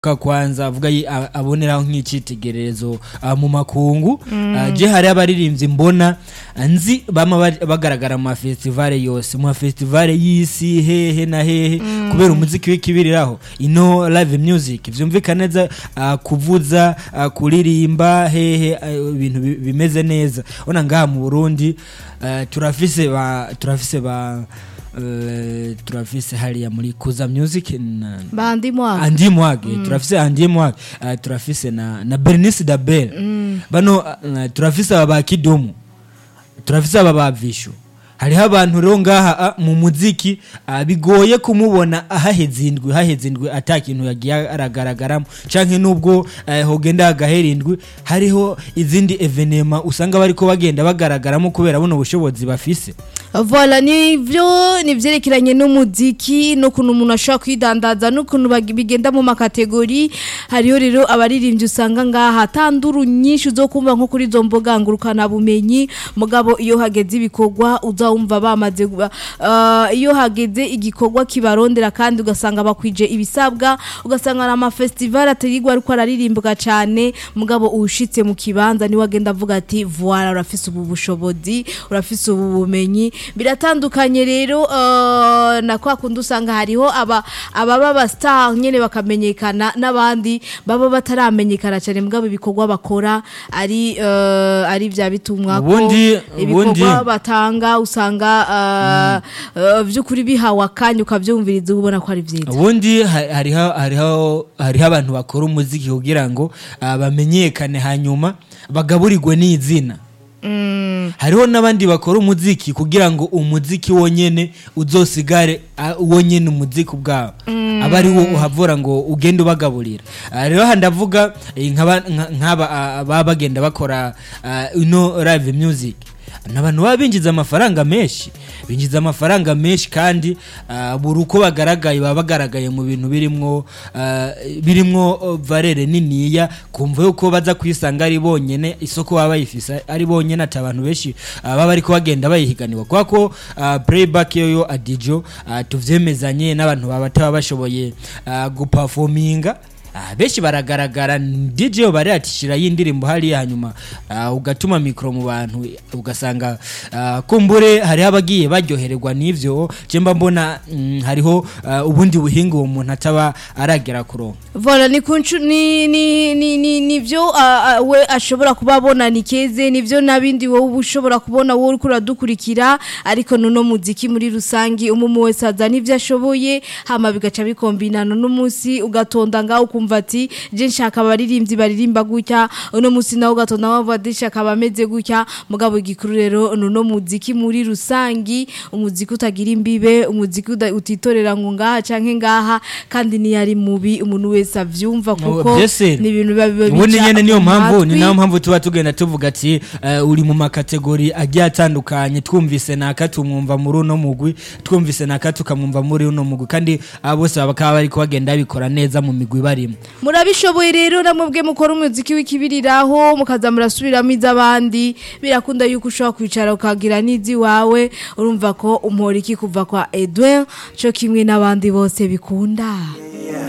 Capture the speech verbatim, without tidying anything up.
ka kwanza avuga aboneraho nk'icitegererezo mu makungu je hari abaririmbyi mbona nzi bama bagaragara mu festival yose mu festival y'isi hehe na hehe kubera umuziki w'ikibiriraho ino live music vyumvikana neza kuvuza kuririmba hehe ibintu bimeze neza ona ngaha mu Burundi turafise ba turafise ba Uh, turafise hali ya muri Kuza Music na Bandi Mwage Andi Mwage mm. turafise Andi Mwage uh, turafise na na Bernice Dabel mm. bano uh, turafise aba Kidomo turafise aba bavisho hari abantu rero ngaha mu muziki uh, bigoye kumubona ahahezindwe hahezindwe atakintu yagiye aragaragaramo canke nubwo uh, hogenda agaherindwe hariho izindi evenema usanga bariko bagenda bagaragaramo kubera buno bushobozi bafise. Voilà nivyo nivyerekeranye n'umuziki no kuntu umuntu ashaka kwidandaza no kuntu bigenda mu makategori hariho rero abaririmbyi usanga ngaha tanduru nyinshi zo kumva nko kuri zo mboga ngurukana bumenyi mugabo iyo hageze ibikorwa uzawumva bamaze uh, iyo hageze igikorwa kibarondera kandi ugasanga bakwije ibisabwa ugasanga na ama festival atirigwa ariko araririmbwa cyane mugabo ushitse mu kibanza ni wagenda avuga ati voilà urafise ubu bushobozi urafise ubu bumenyi biratandukanye rero uh, na kwa kundi usanga hariho aba ababa ba star nyene bakamenyekana nabandi baba bataramenyekana cyane mugabo ibikorwa bakora ari uh, ari vya bitumwa ko ibikorwa batanga usanga uh, uh, vyukuri bihawa kanya ukavyumviriza ubona ko ari vyiza ubundi hariho hariho hariho abantu bakora umuziki kugira ngo uh, bamenyekane hanyuma bagaburirwe n'izina. Mm. Hariho nabandi bakora umuziki kugira ngo umuziki wonyene uzosigare wonyene umuziki ubwawo mm. abari wo uhavura ngo ugende ubagaburira rero handavuga nkaba nkaba babagenda bakora uh, ino live music nabantu babinjiza amafaranga menshi binjiza amafaranga menshi kandi uh, buruko bagaragaye babagaragaye mu bintu birimwo uh, birimwo uh, valere niniya kumva yuko baza kwisanga ari bonyene isoko baba yifisa ari bonyene atabantu benshi uh, baba ari ko bagenda bayihiganirwa kwa ko uh, playback yo adijo uh, tuvyemezanye n'abantu baba batabashoboye uh, guperforminga Ah beshi baragaragara D J bari atishira y'indirimbo hari hanyuma uh, ugatuma mikro mu bantu ugasanga uh, kumbure hari abagiye baryohererwa n'ivyo cemba mbona mm, hariho uh, ubundi buhinga uwo muntu ataba aragera kuronka. Voilà ni kunchu ni ni ni, ni nivyo uh, uh, we ashobora kubabona nikeze nivyo nabindi wowe ushobora kubona wowe uri kuradukurikira ariko nono muziki muri rusangi umumu wese azana ivyo ashoboye hama bigaca bikombinana no munsi ugatonda ngaho kumva ati je nshaka baririmbyi baririmba gutya uno musi nawo gatonda wavadisha kabameze gutya mugabo igikuru rero no muziki muri rusangi umuziki utagira imbibe umuziki utitorera ngo ngaha canke ngaha kandi ni yari mubi umuntu wese avyumva kuko ni ibintu babiba ubundi nyene niyo mpamvu ni nayo mpamvu tuba tugenda tuvuga ati uh, uri mu makategori agiye atandukanye twumvise nakatumwumva muri uno mugwi twumvise nakatukamwumva muri uno mugwi kandi abose bakaba bari kubagenda bikora neza mu migwi bari murabishoboye rero namubwe mukora umuziki w'ikibiriraho mukaza murasubiramo izabandi birakunda yuko ushobora kwicara ukagira nizi wawe urumva ko umporiki kuva kwa Edouin cyo kimwe nabandi bose bikunda.